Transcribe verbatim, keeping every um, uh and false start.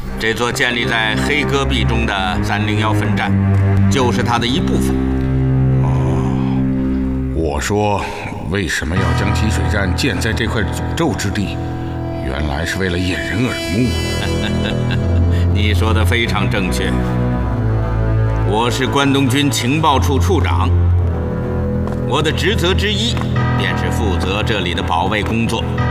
这座建立在黑戈壁中的三零一坟站，就是它的一部分。 哦，我说，为什么要将提水站建在这块诅咒之地？原来是为了掩人耳目。 你说的非常正确。我是关东军情报处处长，我的职责之一便是负责这里的保卫工作。